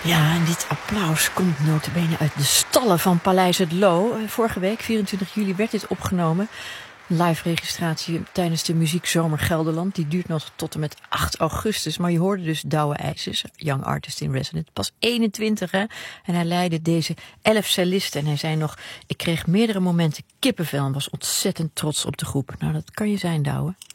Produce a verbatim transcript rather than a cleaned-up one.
Ja, en dit applaus komt nota bene uit de stallen van Paleis het Loo. Vorige week, vierentwintig juli, werd dit opgenomen. Live registratie tijdens de Muziekzomer Gelderland. Die duurt nog tot en met acht augustus. Maar je hoorde dus Douwe IJsers, Young Artist in Resident. Pas eenentwintig, hè. En hij leidde deze elf cellisten. En hij zei nog, ik kreeg meerdere momenten kippenvel en was ontzettend trots op de groep. Nou, dat kan je zijn, Douwe.